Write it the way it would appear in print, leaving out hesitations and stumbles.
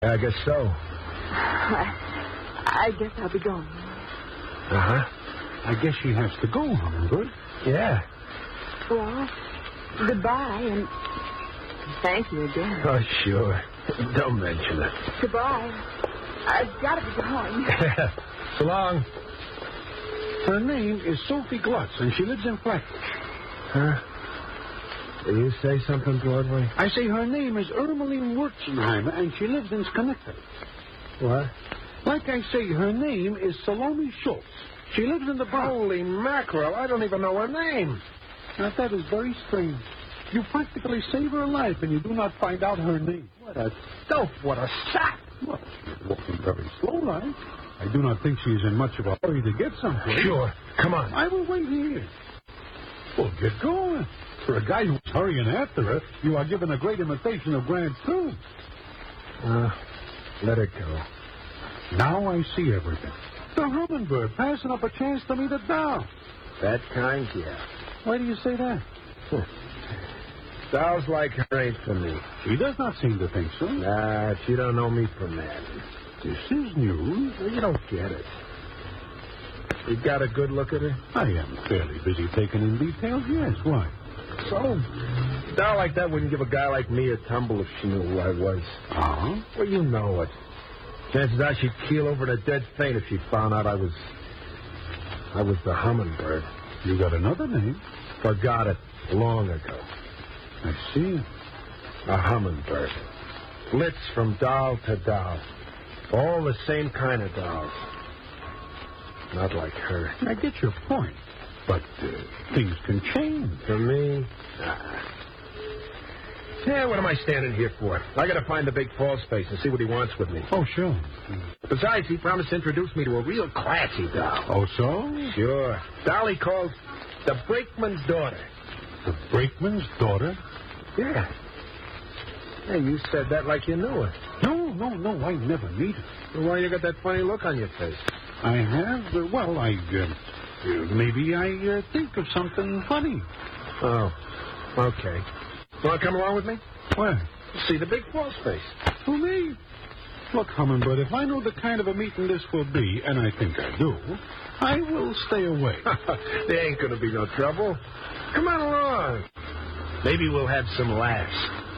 I guess so. I guess I'll be going. Uh-huh. I guess she has to go, Hummingbird. Yeah. Well, goodbye, and thank you again. Oh, sure. Don't mention it. Goodbye. I've got to be going. So long. Her name is Sophie Glutz, and she lives in Flatbush. Huh? Did you say something, Broadway? I say her name is Ermeline Wurzenheimer, and she lives in Schenectady. What? Like I say, her name is Salome Schultz. She lives in the Bronx. Holy mackerel, I don't even know her name. Now, that is very strange. You practically save her life, and you do not find out her name. What a dope, what a sap. Well, she's walking very slow, right? I do not think she's in much of a hurry to get somewhere. Sure. Come on. I will wait here. Well, get going. For a guy who's hurrying after her, you are giving a great imitation of Grant Coon. Let it go. Now I see everything. The Hummingbird passing up a chance to meet a doll. That kind, yeah. Why do you say that? Dolls like her ain't for me. She does not seem to think so. Nah, she don't know me from that. This is news. Well, you don't get it. You got a good look at her? I am fairly busy taking in details, yes. Why? So, a doll like that wouldn't give a guy like me a tumble if she knew who I was. Uh-huh. Well, you know it. Chances are she'd keel over in a dead faint if she found out I was the Hummingbird. You got another name? Forgot it long ago. I see. A Hummingbird. Flits from doll to doll. All the same kind of dolls. Not like her. I get your point. But things can change. For me? Yeah, what am I standing here for? I gotta find the big false face and see what he wants with me. Oh, sure. Besides, he promised to introduce me to a real classy doll. Oh, so? Sure. Doll he calls the Brakeman's Daughter. The Brakeman's Daughter? Yeah. Hey, you said that like you knew her. No, I never meet her. Well, why you got that funny look on your face? I have? Maybe I think of something funny. Oh, okay. Want to come along with me? Where? See the big false face. For me? Look, Hummingbird, if I know the kind of a meeting this will be, and I think I do, I will stay away. There ain't going to be no trouble. Come on along. Maybe we'll have some laughs.